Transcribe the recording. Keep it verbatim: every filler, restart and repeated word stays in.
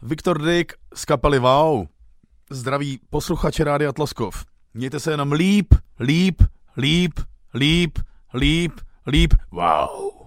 Viktor Dyk z kapely Wow. Zdraví posluchače Rádia Tloskov. Mějte se jenom líp, líp, líp, líp, líp, líp. Wow.